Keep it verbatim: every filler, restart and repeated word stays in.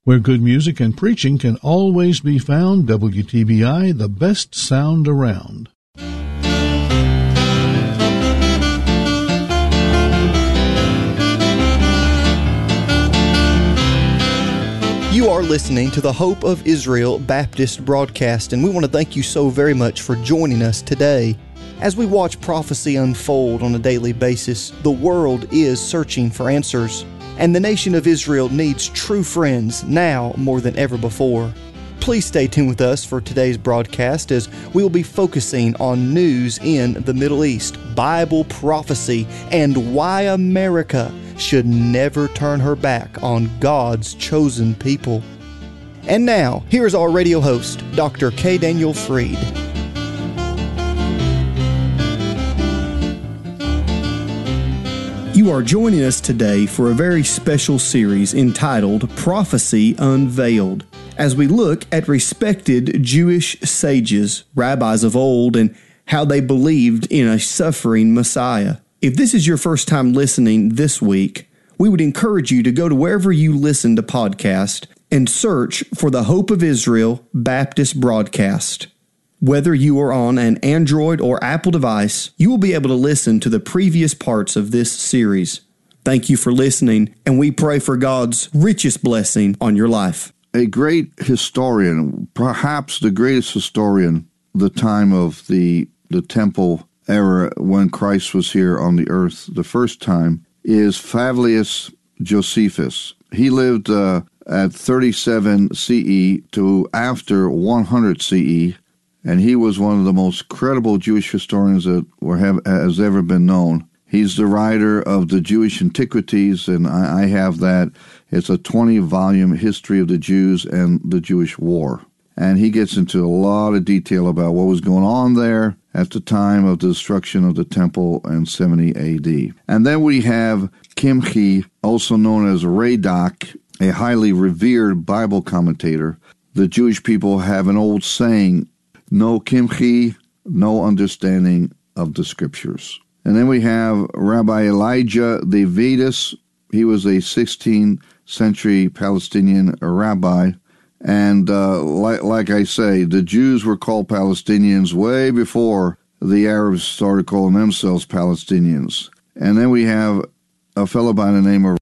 Where good music and preaching can always be found, W T B I, the best sound around. You are listening to the Hope of Israel Baptist broadcast, and we want to thank you so very much for joining us today. As we watch prophecy unfold on a daily basis, the world is searching for answers, and the nation of Israel needs true friends now more than ever before. Please stay tuned with us for today's broadcast as we will be focusing on news in the Middle East, Bible prophecy, and why America should never turn her back on God's chosen people. And now, here's our radio host, Doctor K. Daniel Freed. You are joining us today for a very special series entitled Prophecy Unveiled, as we look at respected Jewish sages, rabbis of old, and how they believed in a suffering Messiah. If this is your first time listening this week, we would encourage you to go to wherever you listen to podcasts and search for the Hope of Israel Baptist broadcast. Whether you are on an Android or Apple device, you will be able to listen to the previous parts of this series. Thank you for listening, and we pray for God's richest blessing on your life. A great historian, perhaps the greatest historian, the time of the, the temple era when Christ was here on the earth the first time, is Flavius Josephus. He lived uh, at thirty-seven C E to after one hundred C E, and he was one of the most credible Jewish historians that were, have, has ever been known. He's the writer of the Jewish Antiquities, and I, I have that. It's a twenty-volume history of the Jews and the Jewish War. And he gets into a lot of detail about what was going on there at the time of the destruction of the temple in seventy A D. And then we have Kimchi, also known as Radak, a highly revered Bible commentator. The Jewish people have an old saying, no Kimchi, no understanding of the Scriptures. And then we have Rabbi Elijah the Vedas. He was a sixteenth century Palestinian rabbi. And uh, like, like I say, the Jews were called Palestinians way before the Arabs started calling themselves Palestinians. And then we have a fellow by the name of